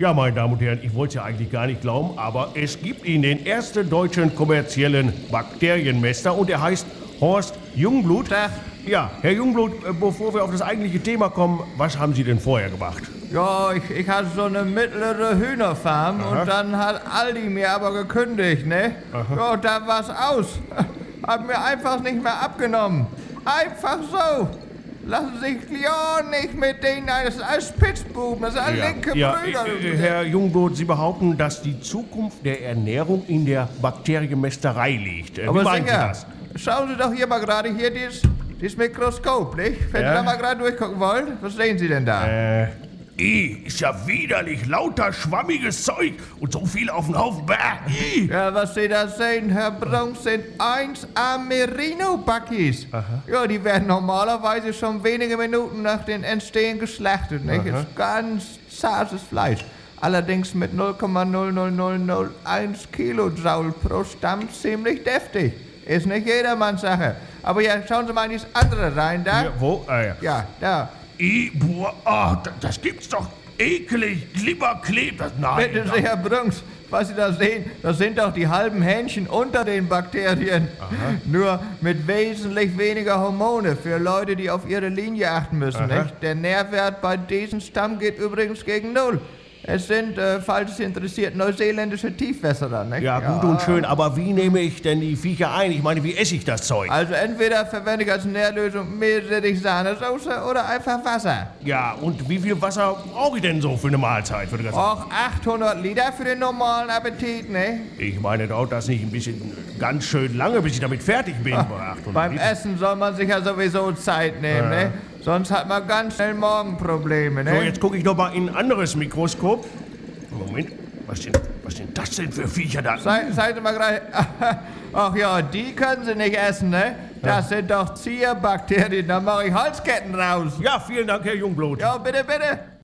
Ja, meine Damen und Herren, ich wollte es ja eigentlich gar nicht glauben, aber es gibt ihn, den ersten deutschen kommerziellen Bakterienmesser, und er heißt Horst Jungblut. Ja, Herr Jungblut, bevor wir auf das eigentliche Thema kommen, was haben Sie denn vorher gemacht? Ja, ich hatte so eine mittlere Hühnerfarm. Aha. Und dann hat Aldi mir aber gekündigt, ne? Aha. Ja, da war's aus. Hat mir einfach nicht mehr abgenommen. Einfach so. Lassen Sie sich ja nicht mit denen als Spitzbuben, das sind alle linke Brüder. Herr Jungblut, Sie behaupten, dass die Zukunft der Ernährung in der Bakterienmästerei liegt. Wie Aber meinen Sie sicher, das? schauen Sie doch hier mal gerade hier dieses Mikroskop, nicht? Wenn Ja? Sie da mal gerade durchgucken wollen, was sehen Sie denn da? Ist ja widerlich, lauter schwammiges Zeug und so viel auf den Haufen. Bäh. Ja, was Sie da sehen, Herr Brunks, sind 1A Merino-Backies. Ja, die werden normalerweise schon wenige Minuten nach dem Entstehen geschlachtet, nicht? Ist ganz zartes Fleisch. Allerdings mit 0,00001 Kilojoule pro Stamm ziemlich deftig. Ist nicht jedermanns Sache. Aber ja, schauen Sie mal in dieses andere rein, da. Ja, wo? Ja. Ja, da. Das gibt's doch ekelig, Glibberkleber. Nein. Bitte sehr, Herr Brunks, was Sie da sehen, das sind doch die halben Hähnchen unter den Bakterien. Nur mit wesentlich weniger Hormone für Leute, die auf ihre Linie achten müssen. Nicht? Der Nährwert bei diesem Stamm geht übrigens gegen 0. Es sind, falls es interessiert, neuseeländische Tiefwässerer, nicht? Ja, gut und schön, aber wie nehme ich denn die Viecher ein? Ich meine, wie esse ich das Zeug? Also entweder verwende ich als Nährlösung Meerrettich-Sahnesoße oder einfach Wasser. Ja, und wie viel Wasser brauche ich denn so für eine Mahlzeit? Für die ganze Och, 800 Liter für den normalen Appetit, ne? Ich meine, dauert das nicht ein bisschen ganz schön lange, bis ich damit fertig bin? Bei 800 Beim Liter? Essen soll man sich ja sowieso Zeit nehmen, ne? Sonst hat man ganz schnell Morgenprobleme, ne? So, jetzt gucke ich noch mal in ein anderes Mikroskop. Moment, was sind das denn für Viecher da? Seid ihr mal gerade... Ach ja, die können Sie nicht essen, ne? Das sind doch Zierbakterien, da mache ich Halsketten raus. Ja, vielen Dank, Herr Jungblut. Ja, bitte, bitte.